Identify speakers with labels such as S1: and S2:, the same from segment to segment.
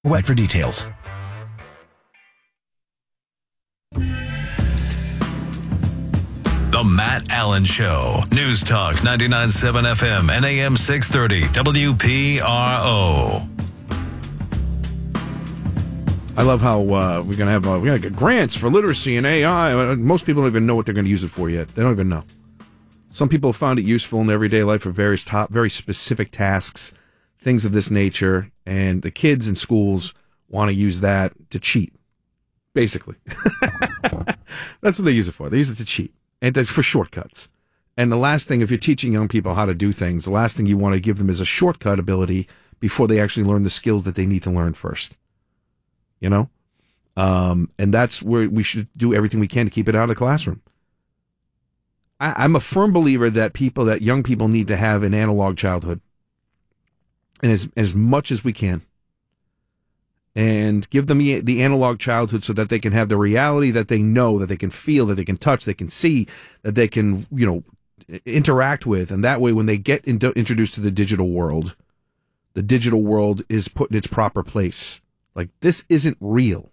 S1: Wait for details.
S2: The Matt Allen Show. News Talk 99.7 FM and AM 630 WPRO.
S3: I love how we're going to have we gotta get grants for literacy and AI. Most people don't even know what they're going to use it for yet. They don't even know. Some people have found it useful in their everyday life for various very specific tasks, things of this nature, and the kids in schools want to use that to cheat, basically. That's what they use it for. They use it to cheat and for shortcuts. And the last thing, if you're teaching young people how to do things, the last thing you want to give them is a shortcut ability before they actually learn the skills that they need to learn first. You know? And that's where we should do everything we can to keep it out of the classroom. I'm a firm believer that young people need to have an analog childhood. And as much as we can. And give them the analog childhood so that they can have the reality that they know, that they can feel, that they can touch, they can see, that they can, interact with. And that way, when they get introduced to the digital world is put in its proper place. Like, this isn't real.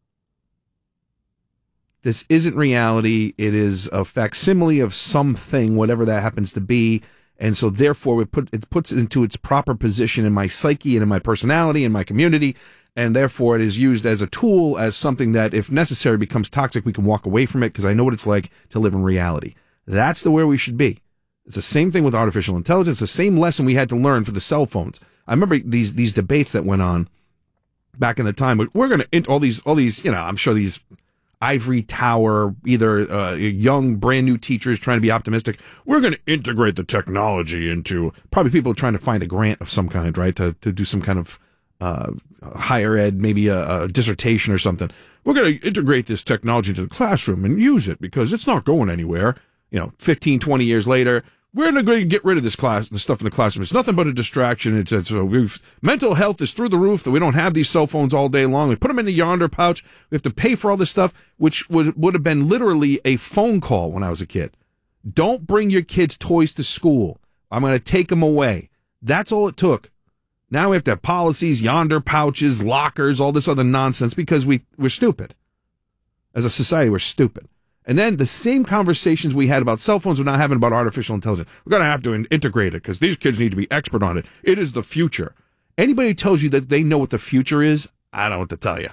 S3: This isn't reality. It is a facsimile of something, whatever that happens to be. And so, therefore, it puts it into its proper position in my psyche and in my personality and my community. And therefore, it is used as a tool, as something that, if necessary, becomes toxic. We can walk away from it because I know what it's like to live in reality. That's the where we should be. It's the same thing with artificial intelligence, the same lesson we had to learn for the cell phones. I remember these debates that went on back in the time. We're going to, all these, I'm sure these ivory tower, either young, brand new teachers trying to be optimistic. We're going to integrate the technology into, probably people trying to find a grant of some kind, right? To do some kind of higher ed, maybe a dissertation or something. We're going to integrate this technology into the classroom and use it because it's not going anywhere. 15, 20 years later, we're going to get rid of the stuff in the classroom. It's nothing but a distraction. Mental health is through the roof, that we don't have these cell phones all day long. We put them in the yonder pouch. We have to pay for all this stuff, which would have been literally a phone call when I was a kid. Don't bring your kids' toys to school. I'm going to take them away. That's all it took. Now we have to have policies, yonder pouches, lockers, all this other nonsense because we're stupid. As a society, we're stupid. And then the same conversations we had about cell phones, we're now having about artificial intelligence. We're going to have to integrate it because these kids need to be expert on it. It is the future. Anybody who tells you that they know what the future is, I don't know what to tell you.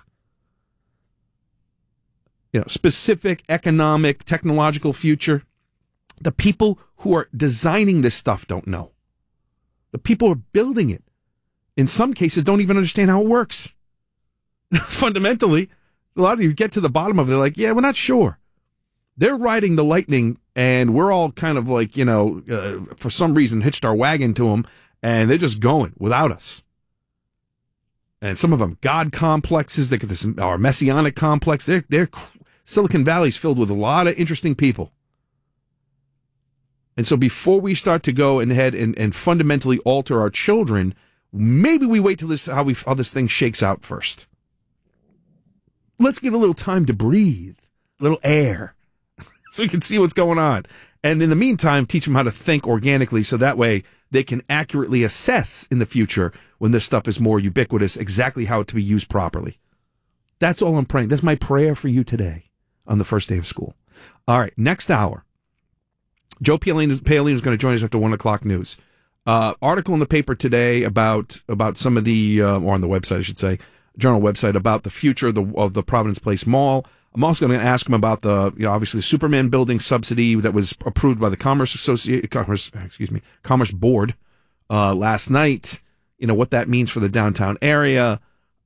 S3: Specific economic, technological future. The people who are designing this stuff don't know. The people who are building it, in some cases, don't even understand how it works. Fundamentally, a lot of you get to the bottom of it, they're like, yeah, we're not sure. They're riding the lightning, and we're all kind of like, for some reason, hitched our wagon to them, and they're just going without us. And some of them, God complexes, they get this, our messianic complex. They're Silicon Valley's filled with a lot of interesting people. And so before we start to go ahead and fundamentally alter our children, maybe we wait till how this thing shakes out first. Let's get a little time to breathe, a little air, so we can see what's going on. And in the meantime, teach them how to think organically so that way they can accurately assess in the future when this stuff is more ubiquitous exactly how to be used properly. That's all I'm praying. That's my prayer for you today on the first day of school. All right, next hour. Joe Paolino is going to join us after 1 o'clock news. Article in the paper today about some of the, or on the website, I should say, journal website, about the future of the Providence Place Mall. I'm also going to ask him about obviously the Superman building subsidy that was approved by the Commerce Board last night. What that means for the downtown area.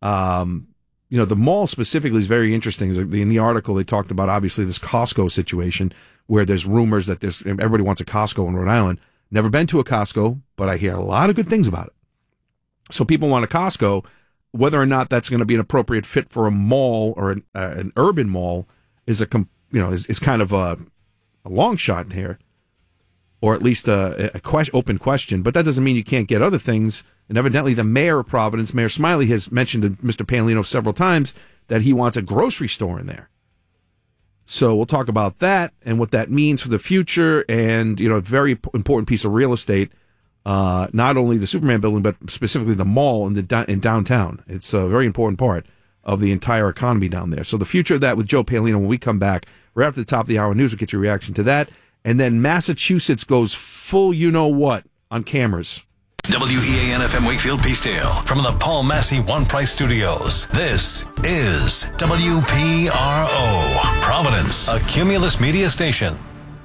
S3: The mall specifically is very interesting. In the article, they talked about obviously this Costco situation where there's rumors that everybody wants a Costco in Rhode Island. Never been to a Costco, but I hear a lot of good things about it. So people want a Costco. Whether or not that's going to be an appropriate fit for a mall or an urban mall is kind of a long shot here, or at least a open question. But that doesn't mean you can't get other things. And evidently, the mayor of Providence, Mayor Smiley, has mentioned to Mr. Paolino several times that he wants a grocery store in there. So we'll talk about that and what that means for the future, and a very important piece of real estate not only the Superman building, but specifically the mall in downtown. It's a very important part of the entire economy down there. So the future of that with Joe Paolino when we come back, right after the top of the hour news, we'll get your reaction to that. And then Massachusetts goes full you-know-what on cameras.
S2: WEAN-FM Wakefield Peacedale from the Paul Massey One Price Studios. This is WPRO, Providence, a Cumulus media station.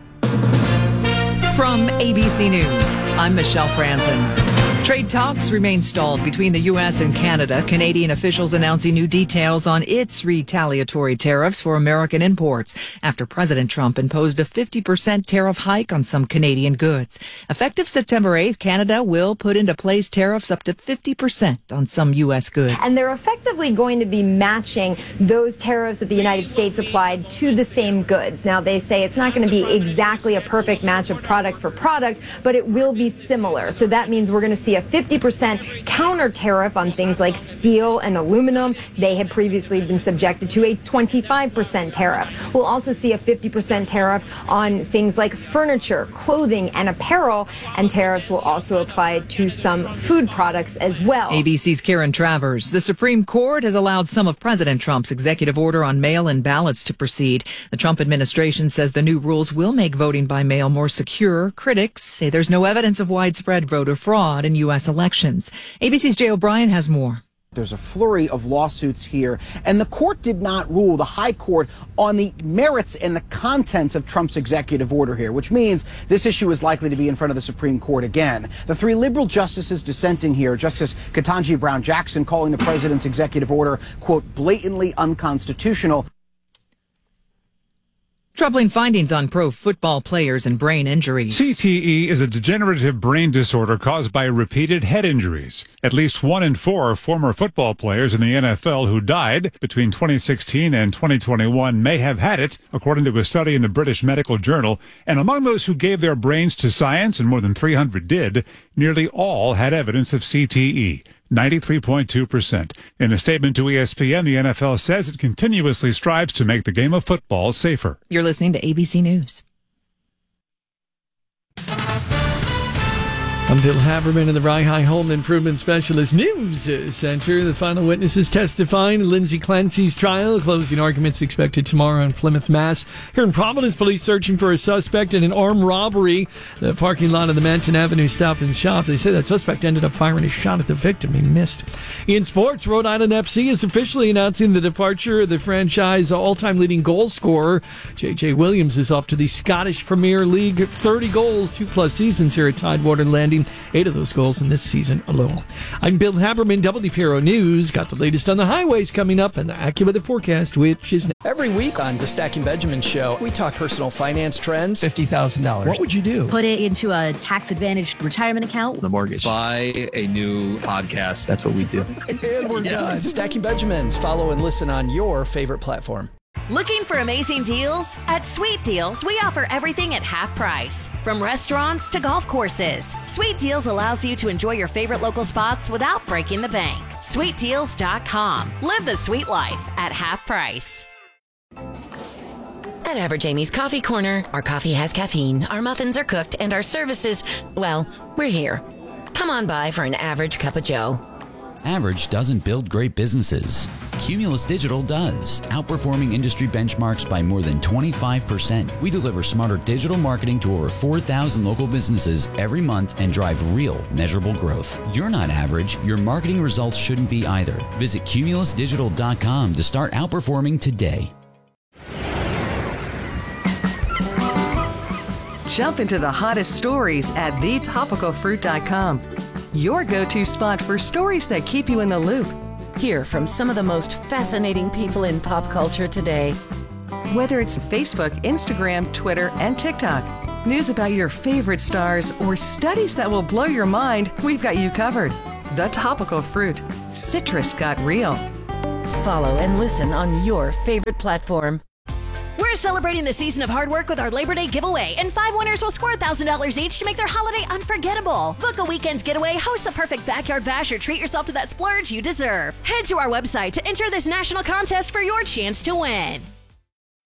S1: From ABC News, I'm Michelle Franzen. Trade talks remain stalled between the U.S. and Canada. Canadian officials announcing new details on its retaliatory tariffs for American imports after President Trump imposed a 50% tariff hike on some Canadian goods. Effective September 8th, Canada will put into place tariffs up to 50% on some U.S. goods.
S4: And they're effectively going to be matching those tariffs that the United States applied to the same goods. Now, they say it's not going to be exactly a perfect match of product for product, but it will be similar. So that means we're going to see a 50% counter tariff on things like steel and aluminum. They had previously been subjected to a 25% tariff. We'll also see a 50% tariff on things like furniture, clothing, and apparel, and tariffs will also apply to some food products as well.
S1: ABC's Karen Travers. The Supreme Court has allowed some of President Trump's executive order on mail-in ballots to proceed. The Trump administration says the new rules will make voting by mail more secure. Critics say there's no evidence of widespread voter fraud in U.S. elections. ABC's Jay O'Brien has more.
S5: There's a flurry of lawsuits here, and the court did not rule, the high court, on the merits and the contents of Trump's executive order here, which means this issue is likely to be in front of the Supreme Court again. The three liberal justices dissenting here, Justice Ketanji Brown Jackson calling the president's executive order, quote, blatantly unconstitutional.
S1: Troubling findings on pro football players and brain injuries.
S6: CTE is a degenerative brain disorder caused by repeated head injuries. At least 1 in 4 former football players in the NFL who died between 2016 and 2021 may have had it, according to a study in the British Medical Journal. And among those who gave their brains to science, and more than 300 did, nearly all had evidence of CTE. 93.2%. In a statement to ESPN, the NFL says it continuously strives to make the game of football safer.
S1: You're listening to ABC News.
S7: I'm Bill Haberman of the Rye Home Improvement Specialist News Center. The final witnesses testifying in Lindsay Clancy's trial. Closing arguments expected tomorrow in Plymouth, Mass. Here in Providence, police searching for a suspect in an armed robbery. The parking lot of the Manton Avenue Stop and Shop. They say that suspect ended up firing a shot at the victim. He missed. In sports, Rhode Island FC is officially announcing the departure of the franchise all-time leading goal scorer. J.J. Williams is off to the Scottish Premier League. 30 goals, 2+ seasons here at Tidewater, landing 8 of those goals in this season alone. I'm Bill Haberman, WPRO News. Got the latest on the highways coming up and the AccuWeather forecast, which is...
S8: Every week on the Stacking Benjamin Show, we talk personal finance trends.
S7: $50,000. What would you do?
S9: Put it into a tax-advantaged retirement account.
S10: The mortgage. Buy a new podcast. That's what we do.
S8: And we're done. Stacking Benjamins. Follow and listen on your favorite platform.
S11: Looking for amazing deals? At Sweet Deals, we offer everything at half price. From restaurants to golf courses, Sweet Deals allows you to enjoy your favorite local spots without breaking the bank. SweetDeals.com. Live the sweet life at half price.
S12: At Average Amy's Coffee Corner, our coffee has caffeine, our muffins are cooked, and our services, well, we're here. Come on by for an average cup of joe.
S13: Average doesn't build great businesses. Cumulus Digital does, outperforming industry benchmarks by more than 25%. We deliver smarter digital marketing to over 4,000 local businesses every month and drive real, measurable growth. You're not average. Your marketing results shouldn't be either. Visit cumulusdigital.com to start outperforming today.
S14: Jump into the hottest stories at thetopicalfruit.com. Your go-to spot for stories that keep you in the loop.
S12: Hear from some of the most fascinating people in pop culture today.
S14: Whether it's Facebook, Instagram, Twitter, and TikTok, news about your favorite stars, or studies that will blow your mind, we've got you covered. The Topical Fruit. Citrus got real.
S12: Follow and listen on your favorite platform.
S11: We're celebrating the season of hard work with our Labor Day giveaway, and 5 winners will score $1,000 each to make their holiday unforgettable. Book a weekend's getaway, host the perfect backyard bash, or treat yourself to that splurge you deserve. Head to our website to enter this national contest for your chance to win.